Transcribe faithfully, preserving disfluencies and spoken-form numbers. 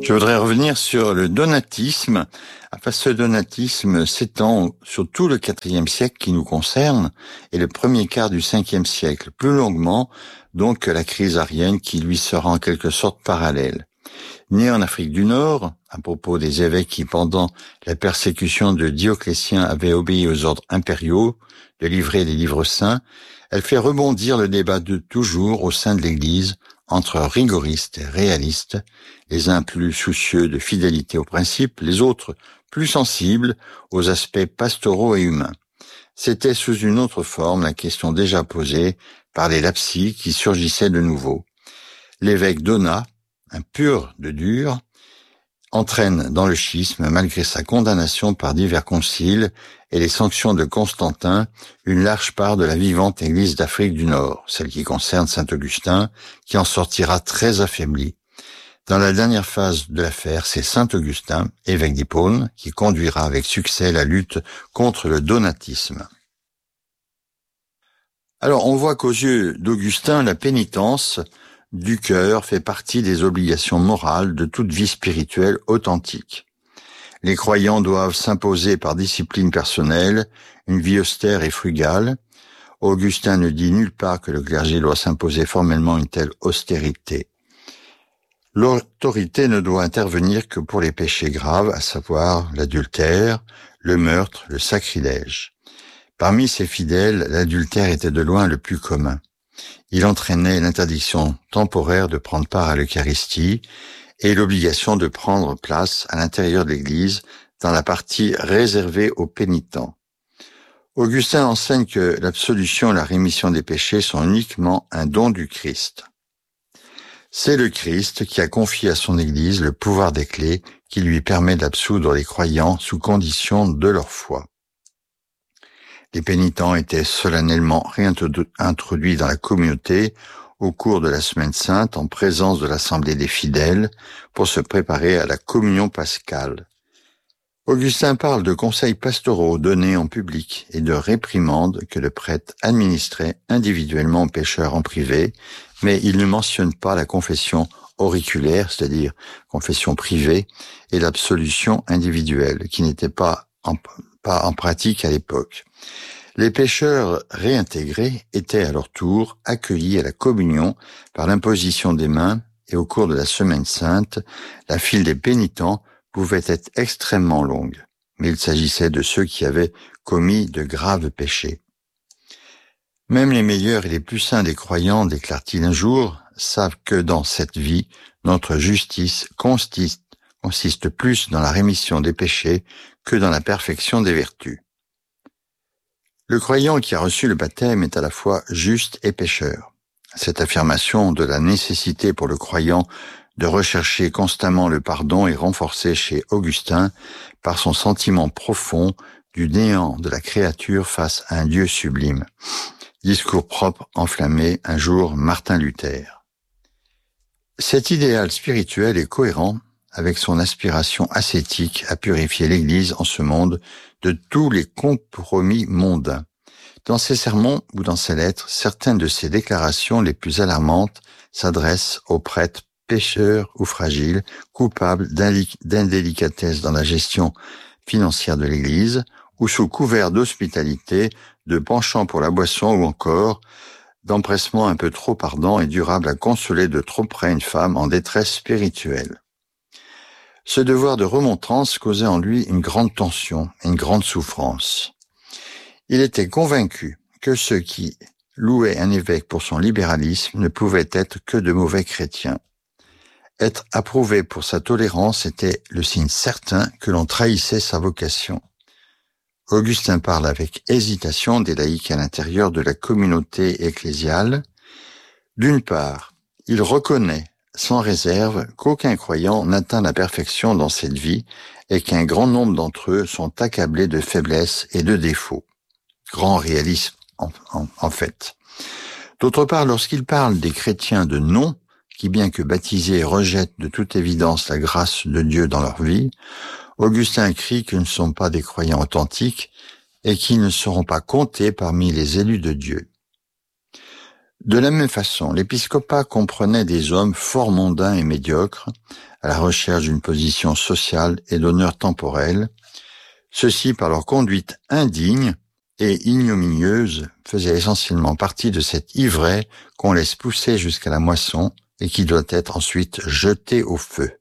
Je voudrais revenir sur le donatisme. Enfin, ce donatisme s'étend sur tout le quatrième siècle qui nous concerne et le premier quart du cinquième siècle, plus longuement donc que la crise arienne qui lui sera en quelque sorte parallèle. Née en Afrique du Nord, à propos des évêques qui, pendant la persécution de Dioclétien, avaient obéi aux ordres impériaux de livrer les livres saints, elle fait rebondir le débat de toujours au sein de l'Église entre rigoristes et réalistes, les uns plus soucieux de fidélité aux principes, les autres plus sensibles aux aspects pastoraux et humains. C'était sous une autre forme la question déjà posée par les lapsies qui surgissaient de nouveau. L'évêque Donat, un pur de dur, entraîne dans le schisme, malgré sa condamnation par divers conciles et les sanctions de Constantin, une large part de la vivante Église d'Afrique du Nord, celle qui concerne saint Augustin, qui en sortira très affaibli. Dans la dernière phase de l'affaire, c'est saint Augustin, évêque d'Hippone, qui conduira avec succès la lutte contre le donatisme. Alors, on voit qu'aux yeux d'Augustin, la pénitence du cœur fait partie des obligations morales de toute vie spirituelle authentique. Les croyants doivent s'imposer par discipline personnelle une vie austère et frugale. Augustin ne dit nulle part que le clergé doit s'imposer formellement une telle austérité. L'autorité ne doit intervenir que pour les péchés graves, à savoir l'adultère, le meurtre, le sacrilège. Parmi ces fidèles, l'adultère était de loin le plus commun. Il entraînait l'interdiction temporaire de prendre part à l'Eucharistie et l'obligation de prendre place à l'intérieur de l'Église dans la partie réservée aux pénitents. Augustin enseigne que l'absolution et la rémission des péchés sont uniquement un don du Christ. C'est le Christ qui a confié à son Église le pouvoir des clés qui lui permet d'absoudre les croyants sous condition de leur foi. Les pénitents étaient solennellement réintroduits dans la communauté au cours de la Semaine Sainte en présence de l'Assemblée des fidèles pour se préparer à la communion pascale. Augustin parle de conseils pastoraux donnés en public et de réprimandes que le prêtre administrait individuellement aux pécheurs en privé, mais il ne mentionne pas la confession auriculaire, c'est-à-dire confession privée, et l'absolution individuelle, qui n'était pas en, pas en pratique à l'époque. Les pécheurs réintégrés étaient à leur tour accueillis à la communion par l'imposition des mains et au cours de la Semaine Sainte, la file des pénitents pouvait être extrêmement longue, mais il s'agissait de ceux qui avaient commis de graves péchés. Même les meilleurs et les plus saints des croyants, déclare-t-il un jour, savent que dans cette vie, notre justice consiste, consiste plus dans la rémission des péchés que dans la perfection des vertus. Le croyant qui a reçu le baptême est à la fois juste et pécheur. Cette affirmation de la nécessité pour le croyant de rechercher constamment le pardon est renforcée chez Augustin par son sentiment profond du néant de la créature face à un Dieu sublime. Discours propre enflammé un jour Martin Luther. Cet idéal spirituel est cohérent avec son aspiration ascétique à purifier l'Église en ce monde de tous les compromis mondains. Dans ses sermons ou dans ses lettres, certaines de ses déclarations les plus alarmantes s'adressent aux prêtres pécheurs ou fragiles, coupables d'indélicatesse dans la gestion financière de l'Église, ou sous couvert d'hospitalité, de penchant pour la boisson ou encore d'empressement un peu trop ardent et durable à consoler de trop près une femme en détresse spirituelle. Ce devoir de remontrance causait en lui une grande tension et une grande souffrance. Il était convaincu que ceux qui louaient un évêque pour son libéralisme ne pouvaient être que de mauvais chrétiens. Être approuvé pour sa tolérance était le signe certain que l'on trahissait sa vocation. Augustin parle avec hésitation des laïcs à l'intérieur de la communauté ecclésiale. D'une part, il reconnaît sans réserve qu'aucun croyant n'atteint la perfection dans cette vie et qu'un grand nombre d'entre eux sont accablés de faiblesses et de défauts. Grand réalisme, en, en, en fait. D'autre part, lorsqu'il parle des chrétiens de nom, qui bien que baptisés rejettent de toute évidence la grâce de Dieu dans leur vie, Augustin crie qu'ils ne sont pas des croyants authentiques et qu'ils ne seront pas comptés parmi les élus de Dieu. De la même façon, l'épiscopat comprenait des hommes fort mondains et médiocres, à la recherche d'une position sociale et d'honneur temporel. Ceux-ci, par leur conduite indigne et ignominieuse, faisaient essentiellement partie de cet ivraie qu'on laisse pousser jusqu'à la moisson et qui doit être ensuite jeté au feu.